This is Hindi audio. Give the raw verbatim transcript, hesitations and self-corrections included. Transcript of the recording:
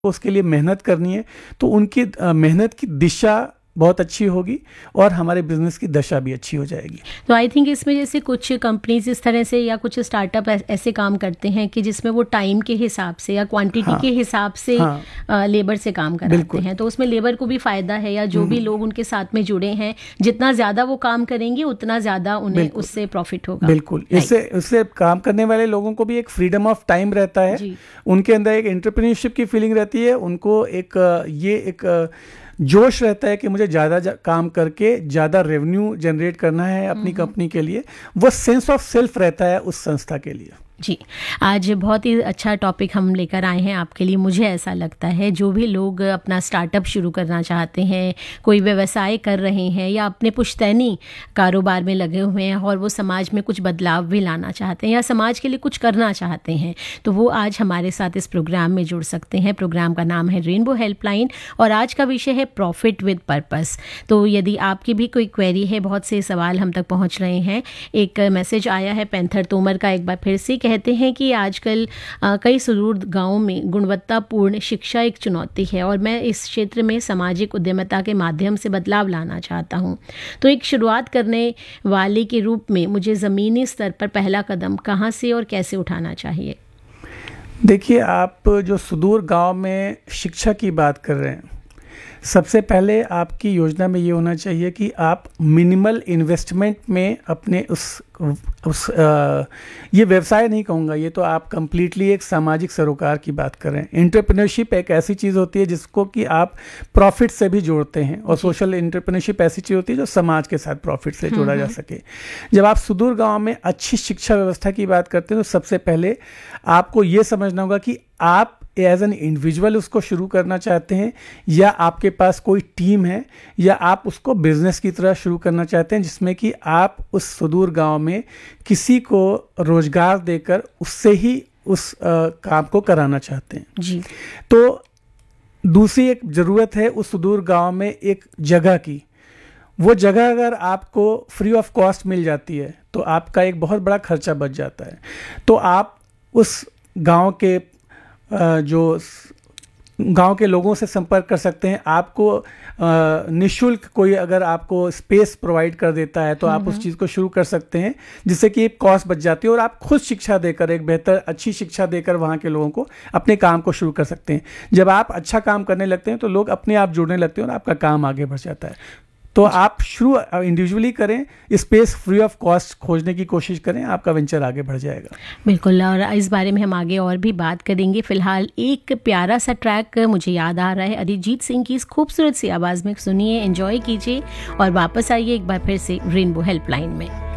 उसके लिए मेहनत करनी है, तो उनकी अ, मेहनत की दिशा बहुत अच्छी होगी और हमारे बिजनेस की दशा भी अच्छी हो जाएगी। तो आई थिंक इसमें जैसे कुछ कंपनीज इस तरह से या कुछ स्टार्टअप ऐसे काम करते हैं कि जिसमें वो टाइम के हिसाब से या क्वांटिटी हाँ, के हिसाब से हाँ, लेबर से काम कराते हैं, तो उसमें लेबर को भी फायदा है या जो भी लोग उनके साथ में जुड़े हैं, जितना ज्यादा वो काम करेंगे उतना ज्यादा उन्हें उससे प्रॉफिट होगा। बिल्कुल, इससे इससे काम करने वाले लोगों को भी एक फ्रीडम ऑफ टाइम रहता है, उनके अंदर एक एंटरप्रेन्योरशिप की फीलिंग रहती है, उनको एक ये एक जोश रहता है कि मुझे ज़्यादा काम करके ज़्यादा रेवेन्यू जनरेट करना है अपनी कंपनी के लिए। वो सेंस ऑफ सेल्फ रहता है उस संस्था के लिए। जी, आज बहुत ही अच्छा टॉपिक हम लेकर आए हैं आपके लिए। मुझे ऐसा लगता है जो भी लोग अपना स्टार्टअप शुरू करना चाहते हैं, कोई व्यवसाय कर रहे हैं या अपने पुश्तैनी कारोबार में लगे हुए हैं और वो समाज में कुछ बदलाव भी लाना चाहते हैं या समाज के लिए कुछ करना चाहते हैं, तो वो आज हमारे साथ इस प्रोग्राम में जुड़ सकते हैं। प्रोग्राम का नाम है रेनबो हेल्पलाइन और आज का विषय है प्रॉफिट विद पर्पस। तो यदि आपकी भी कोई क्वेरी है, बहुत से सवाल हम तक पहुँच रहे हैं। एक मैसेज आया है पैंथर तोमर का, एक बार फिर से कहते हैं कि आजकल कई सुदूर गांवों में गुणवत्तापूर्ण शिक्षा एक चुनौती है और मैं इस क्षेत्र में सामाजिक उद्यमिता के माध्यम से बदलाव लाना चाहता हूं। तो एक शुरुआत करने वाले के रूप में मुझे ज़मीनी स्तर पर पहला कदम कहां से और कैसे उठाना चाहिए? देखिए, आप जो सुदूर गांव में शिक्षा की बात कर रहे हैं, सबसे पहले आपकी योजना में ये होना चाहिए कि आप मिनिमल इन्वेस्टमेंट में अपने उस उस आ, ये व्यवसाय नहीं कहूँगा, ये तो आप कंप्लीटली एक सामाजिक सरोकार की बात कर रहे हैं। एंटरप्रेन्योरशिप एक ऐसी चीज़ होती है जिसको कि आप प्रॉफिट से भी जोड़ते हैं और सोशल एंटरप्रेन्योरशिप ऐसी चीज़ होती है जो समाज के साथ प्रॉफिट से जोड़ा जा सके। जब आप सुदूर गाँव में अच्छी शिक्षा व्यवस्था की बात करते हैं तो सबसे पहले आपको ये समझना होगा कि आप एज एन इंडिविजुअल उसको शुरू करना चाहते हैं या आपके पास कोई टीम है या आप उसको बिजनेस की तरह शुरू करना चाहते हैं जिसमें कि आप उस सुदूर गांव में किसी को रोजगार देकर उससे ही उस आ, काम को कराना चाहते हैं जी। तो दूसरी एक ज़रूरत है उस सुदूर गांव में एक जगह की। वो जगह अगर आपको फ्री ऑफ कॉस्ट मिल जाती है तो आपका एक बहुत बड़ा खर्चा बच जाता है। तो आप उस गांव के जो गांव के लोगों से संपर्क कर सकते हैं। आपको निःशुल्क कोई अगर आपको स्पेस प्रोवाइड कर देता है तो आप उस चीज़ को शुरू कर सकते हैं जिससे कि एक कॉस्ट बच जाती है और आप खुद शिक्षा देकर, एक बेहतर अच्छी शिक्षा देकर वहाँ के लोगों को अपने काम को शुरू कर सकते हैं। जब आप अच्छा काम करने लगते हैं तो लोग अपने आप जुड़ने लगते हैं और आपका काम आगे बढ़ जाता है। तो आप शुरू इंडिविजुअली करें, स्पेस फ्री ऑफ कॉस्ट खोजने की कोशिश करें, आपका वेंचर आगे बढ़ जाएगा। बिल्कुल, और इस बारे में हम आगे और भी बात करेंगे। फिलहाल एक प्यारा सा ट्रैक मुझे याद आ रहा है अरिजीत सिंह की इस खूबसूरत सी आवाज़ में, सुनिए, एंजॉय कीजिए और वापस आइए एक बार फिर से रेनबो हेल्पलाइन में।